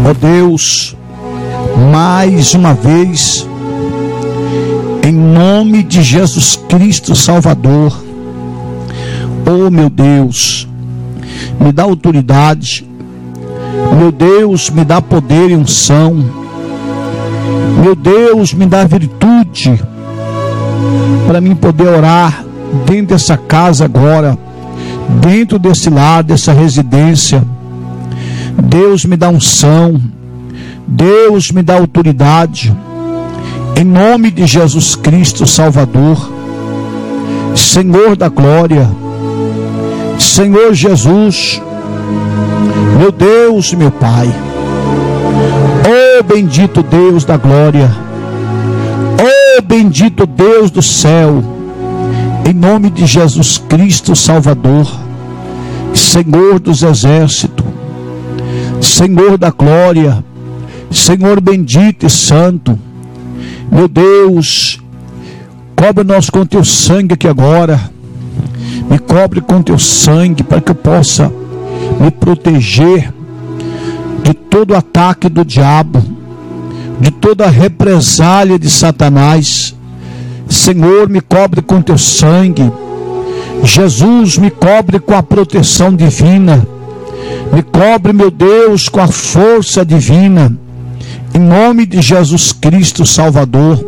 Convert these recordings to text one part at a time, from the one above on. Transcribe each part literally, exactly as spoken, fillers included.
Ó Deus, mais uma vez, em nome de Jesus Cristo Salvador, oh meu Deus, me dá autoridade, meu Deus, me dá poder e unção, meu Deus, me dá virtude, para mim poder orar dentro dessa casa agora, dentro desse lar, dessa residência. Deus me dá unção, Deus me dá autoridade, em nome de Jesus Cristo Salvador, Senhor da glória, Senhor Jesus, meu Deus, meu Pai, oh bendito Deus da glória, oh bendito Deus do céu, em nome de Jesus Cristo Salvador, Senhor dos exércitos, Senhor da glória, Senhor bendito e santo, meu Deus, cobre-nos com teu sangue aqui agora, me cobre com teu sangue para que eu possa me proteger de todo ataque do diabo, de toda represália de Satanás. Senhor, me cobre com teu sangue. Jesus, me cobre com a proteção divina. Me cobre, meu Deus, com a força divina, em nome de Jesus Cristo Salvador.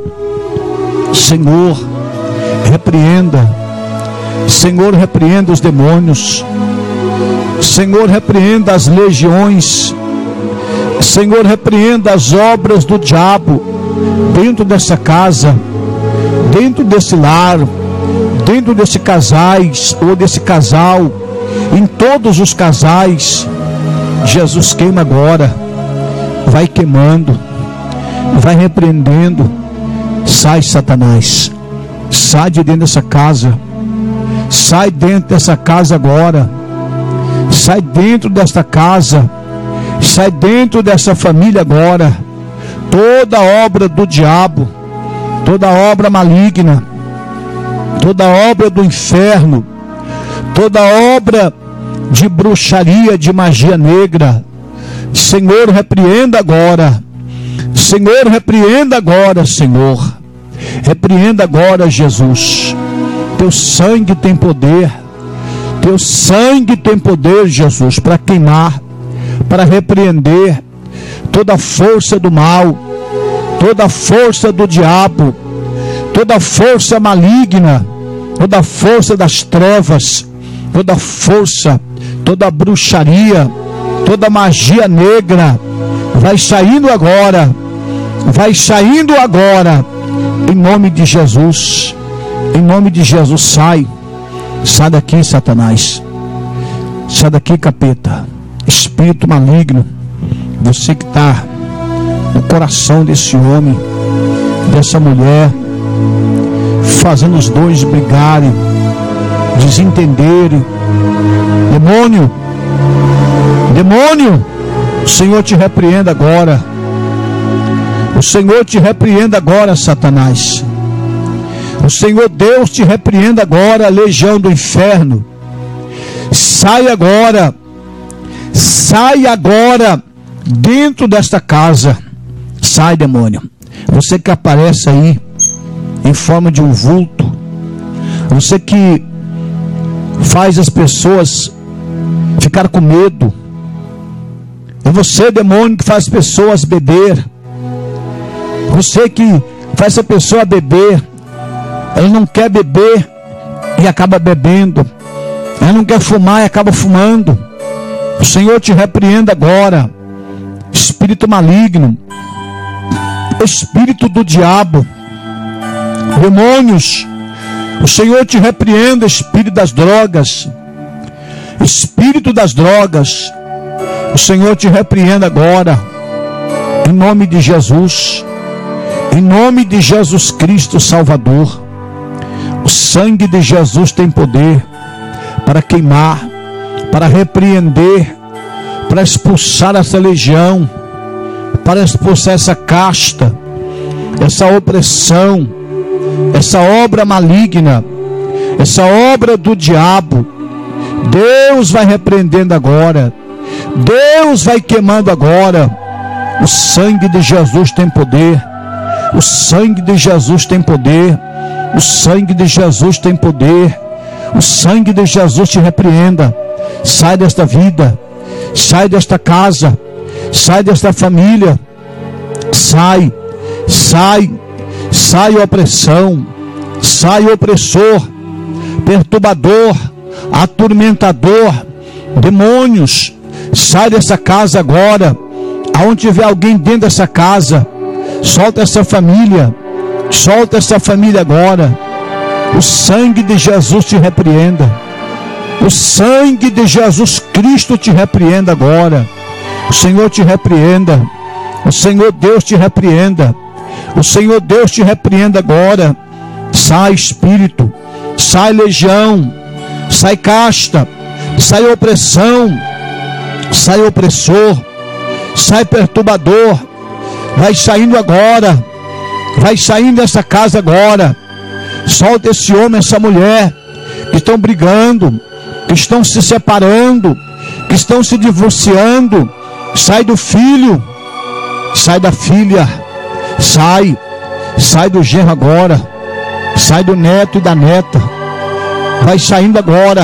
Senhor, repreenda, Senhor, repreenda os demônios, Senhor, repreenda as legiões, Senhor, repreenda as obras do diabo dentro dessa casa, dentro desse lar, dentro desse casais ou desse casal, em todos os casais. Jesus, queima agora, vai queimando, vai repreendendo. Sai, Satanás, sai de dentro dessa casa, sai dentro dessa casa agora, sai dentro desta casa, sai dentro dessa família agora. Toda obra do diabo, toda obra maligna, toda obra do inferno, toda obra de bruxaria, de magia negra, Senhor, repreenda agora. Senhor, repreenda agora, Senhor. Repreenda agora, Jesus. Teu sangue tem poder. Teu sangue tem poder, Jesus, para queimar, para repreender toda a força do mal, toda a força do diabo, toda a força maligna, toda a força das trevas, toda a força, toda a bruxaria, toda a magia negra. Vai saindo agora, vai saindo agora, em nome de Jesus, em nome de Jesus. Sai, sai daqui, Satanás, sai daqui, capeta, espírito maligno, você que está no coração desse homem, dessa mulher, fazendo os dois brigarem, desentenderem. Demônio, demônio, o Senhor te repreenda agora. O Senhor te repreenda agora, Satanás. O Senhor Deus te repreenda agora, legião do inferno. Sai agora, sai agora dentro desta casa. Sai, demônio. Você que aparece aí em forma de um vulto, você que faz as pessoas ficar com medo, é você, demônio, que faz as pessoas beber, você que faz a pessoa beber, ela não quer beber e acaba bebendo, ela não quer fumar e acaba fumando. O Senhor te repreenda agora, espírito maligno, espírito do diabo, demônios. O Senhor te repreenda, espírito das drogas, espírito das drogas. O Senhor te repreenda agora, em nome de Jesus, em nome de Jesus Cristo Salvador. O sangue de Jesus tem poder para queimar, para repreender, para expulsar essa legião, para expulsar essa casta, essa opressão, essa obra maligna, essa obra do diabo. Deus vai repreendendo agora, Deus vai queimando agora, O sangue de Jesus tem poder. O sangue de Jesus tem poder. O sangue de Jesus tem poder. O sangue de Jesus te repreenda. Sai desta vida. Sai desta casa. Sai desta família. Sai. Sai. Sai opressão. Sai opressor. Perturbador. Atormentador. Demônios. Sai dessa casa agora. Aonde tiver alguém dentro dessa casa, solta essa família. Solta essa família agora. O sangue de Jesus te repreenda. O sangue de Jesus Cristo te repreenda agora. O Senhor te repreenda. O Senhor Deus te repreenda. O Senhor Deus te repreenda agora. Sai espírito. Sai legião. Sai casta. Sai opressão. Sai opressor. Sai perturbador. Vai saindo agora. Vai saindo dessa casa agora. Solta esse homem, essa mulher que estão brigando, que estão se separando, que estão se divorciando. Sai do filho. Sai da filha. Sai. Sai do genro agora. Sai do neto e da neta. Vai saindo agora.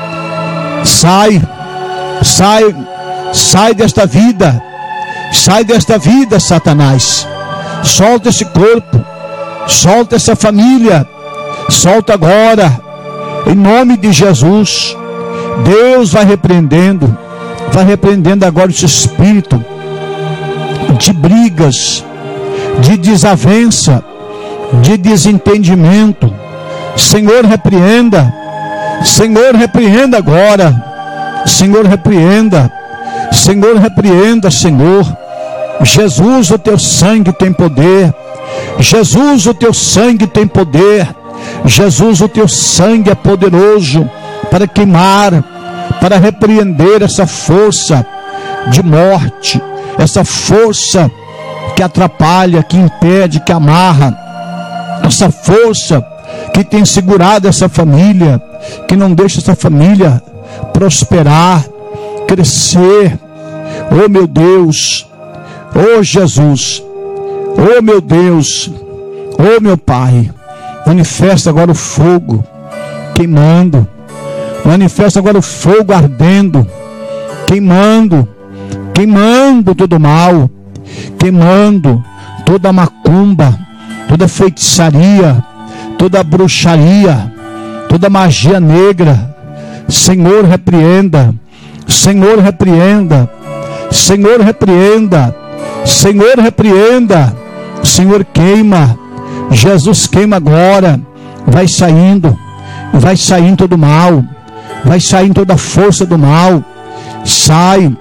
Sai. Sai. Sai desta vida. Sai desta vida, Satanás. Solta esse corpo. Solta essa família. Solta agora. Em nome de Jesus. Deus vai repreendendo. Vai repreendendo agora esse espírito de brigas, de desavença, de desentendimento. Senhor, repreenda. Senhor, repreenda agora. Senhor, repreenda. Senhor, repreenda, Senhor. Jesus, o teu sangue tem poder. Jesus, o teu sangue tem poder. Jesus, o teu sangue é poderoso para queimar, para repreender essa força de morte, essa força que atrapalha, que impede, que amarra, essa força que tem segurado essa família, que não deixa essa família prosperar, crescer. Oh meu Deus, oh Jesus, oh meu Deus, oh meu Pai, manifesta agora o fogo queimando, manifesta agora o fogo ardendo, queimando, queimando todo mal, queimando toda macumba, toda feitiçaria, toda bruxaria, toda magia negra. Senhor, repreenda. Senhor, repreenda. Senhor, repreenda. Senhor, repreenda. Senhor, queima. Jesus, queima agora. Vai saindo. Vai saindo todo mal. Vai saindo toda a força do mal. Sai.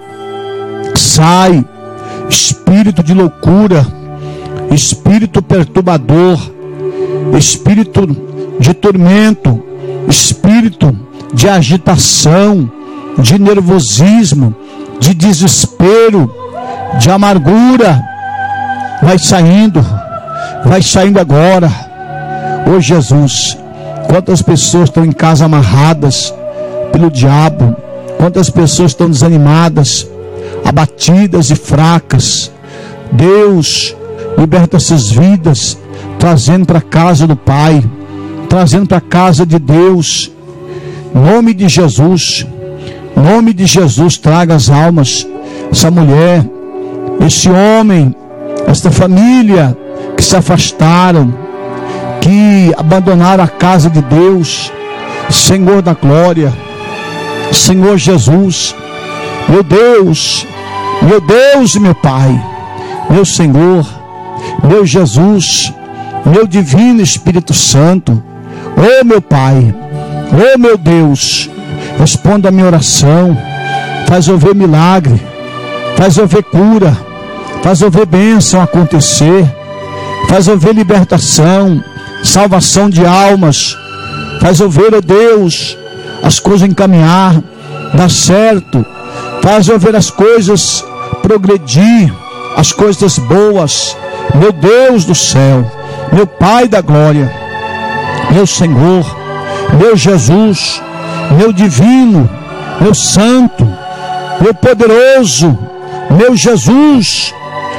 Sai. Espírito de loucura. Espírito perturbador. Espírito de tormento. Espírito de agitação, de nervosismo, de desespero, de amargura. Vai saindo, vai saindo agora. Ô Jesus, quantas pessoas estão em casa amarradas pelo diabo, quantas pessoas estão desanimadas, abatidas e fracas. Deus, liberta essas vidas, trazendo para a casa do Pai, trazendo para a casa de Deus. Em nome de Jesus, em nome de Jesus, traga as almas, essa mulher, esse homem, esta família que se afastaram, que abandonaram a casa de Deus. Senhor da glória, Senhor Jesus, meu Deus, meu Deus e meu Pai, meu Senhor, meu Jesus, meu divino Espírito Santo, ô meu Pai, ô meu Deus, responda a minha oração, faz haver milagre, faz haver cura, faz haver bênção acontecer, faz haver libertação, salvação de almas, faz haver, ó Deus, as coisas encaminhar, dar certo, faz haver as coisas progredir, as coisas boas, meu Deus do céu, meu Pai da glória, meu Senhor, meu Jesus, meu divino, meu santo, meu poderoso, meu Jesus,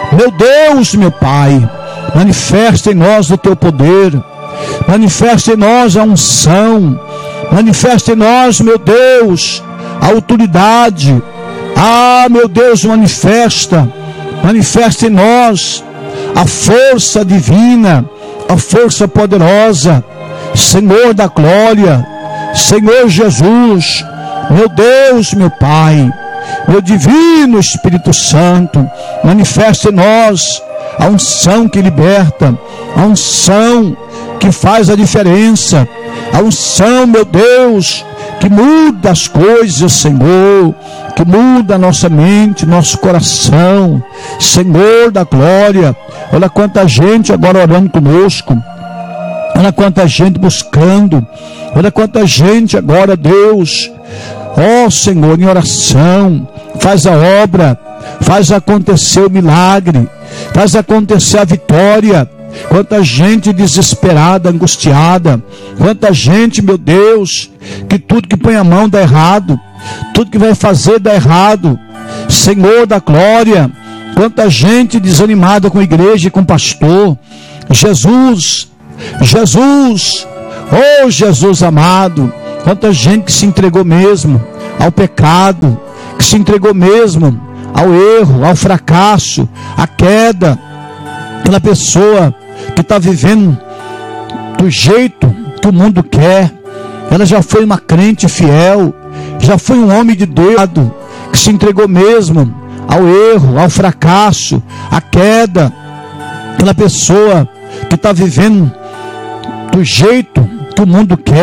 Meu Deus, meu Pai, manifesta em nós o teu poder, manifesta em nós a unção, manifesta em nós, meu Deus, a autoridade. Ah, meu Deus, manifesta, manifesta em nós a força divina, a força poderosa, Senhor da glória, Senhor Jesus, meu Deus, meu Pai, meu divino Espírito Santo, manifesta em nós a unção que liberta, a unção que faz a diferença, a unção, meu Deus, que muda as coisas, Senhor, que muda a nossa mente, nosso coração, Senhor da glória. Olha quanta gente agora orando conosco, olha quanta gente buscando, olha quanta gente agora, Deus, ó oh, Senhor, em oração, faz a obra, faz acontecer o milagre, faz acontecer a vitória. Quanta gente desesperada, angustiada, quanta gente, meu Deus, que tudo que põe a mão dá errado, tudo que vai fazer dá errado, Senhor da glória. Quanta gente desanimada com a igreja e com o pastor. Jesus, Jesus, oh Jesus amado, quanta gente que se entregou mesmo ao pecado, que se entregou mesmo ao erro, ao fracasso, à queda. Aquela pessoa que está vivendo do jeito que o mundo quer, ela já foi uma crente fiel, já foi um homem de Deus, que se entregou mesmo ao erro, ao fracasso, à queda. Aquela pessoa que está vivendo do jeito que o mundo quer,